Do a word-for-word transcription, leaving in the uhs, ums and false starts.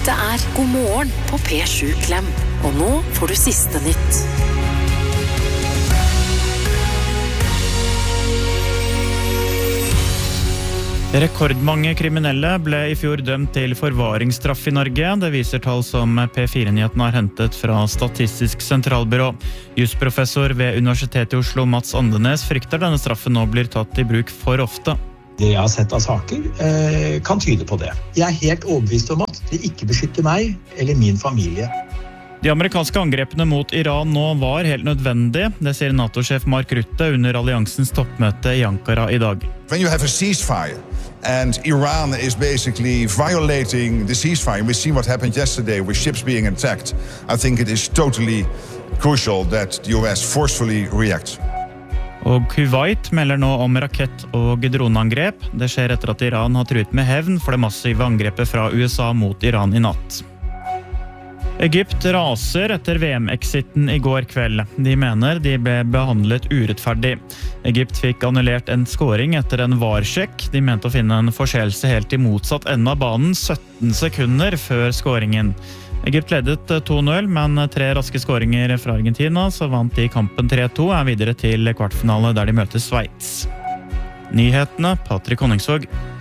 Dette er God morgen på P sju Klem. Og nå får du siste nytt. Rekordmange kriminelle ble i fjor dømt til forvaringsstraff i Norge. Det viser tall som P fire-nyheten har hentet fra Statistisk sentralbyrå. Jusprofessor ved Universitetet i Oslo, Mats Andenes, frykter denne straffen nå blir tatt i bruk for ofte. Det jeg har sett av saker eh, kan tyde på det. Jeg er helt overbevist om at det ikke beskytter meg eller min familie. De amerikanske angrepene mot Iran nå var helt nødvendig. Det sier NATO-sjef Mark Rutte under alliansens toppmøte i Ankara i dag. When you have a ceasefire and Iran is basically violating the ceasefire, we see what happened yesterday with ships being attacked. I think it is totally crucial that the U S forcefully reacts. Og Kuwait melder nå om rakett- og droneangrep. Det skjer etter at Iran har truet med hevn for det massive angrepet fra U S A mot Iran i natt. Egypt raser etter V M-exiten i går kveld. De mener de ble behandlet urettferdig. Egypt fikk annullert en scoring etter en varsjekk. De mente å finne en forseelse helt i motsatt ende av banen sytten sekunder før scoringen. Egypt ledet to null, men tre raske scoringer fra Argentina, så vant de kampen tre to, er videre til kvartfinale der de møter Sveits. Nyhetene, Patrick Honningsvåg.